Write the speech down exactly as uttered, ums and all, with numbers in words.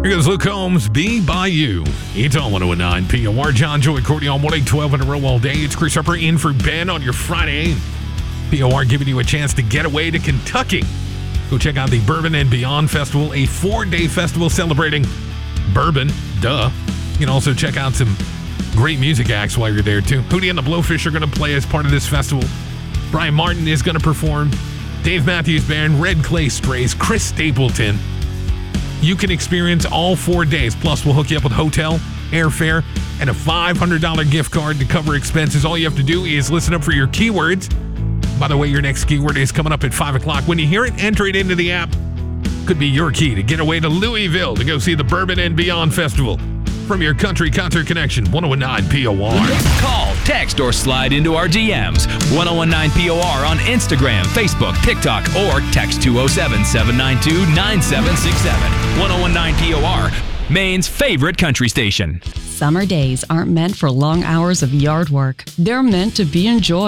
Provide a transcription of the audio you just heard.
Here goes Luke Combs, Be By You. It's on one oh nine P O R. John, Joey, Courtney on one eight twelve in a row all day. It's Chris Harper in for Ben on your Friday. P O R giving you a chance to get away to Kentucky. Go check out the Bourbon and Beyond Festival, a four-day festival celebrating bourbon. Duh. You can also check out some great music acts while you're there, too. Hootie and the Blowfish are going to play as part of this festival. Brian Martin is going to perform. Dave Matthews Band, Red Clay Strays, Chris Stapleton. You can experience all four days. Plus, we'll hook you up with hotel, airfare, and a five hundred dollars gift card to cover expenses. All you have to do is listen up for your keywords. By the way, your next keyword is coming up at five o'clock. When you hear it, enter it into the app. Could be your key to get away to Louisville to go see the Bourbon and Beyond Festival. From your Country Concert Connection, one oh nine P O R. Call, text, or slide into our D Ms. ten nineteen P O R on Instagram, Facebook, TikTok, or text two oh seven, seven nine two, nine seven six seven. ten nineteen P O R, Maine's favorite country station. Summer days aren't meant for long hours of yard work. They're meant to be enjoyed.